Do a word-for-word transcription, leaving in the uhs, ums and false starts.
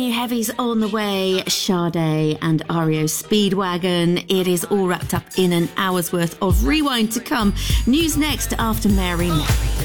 new heavies on the way. Sade and R E O Speedwagon. It is all wrapped up in an hour's worth of rewind to come. News next after Mary Mary.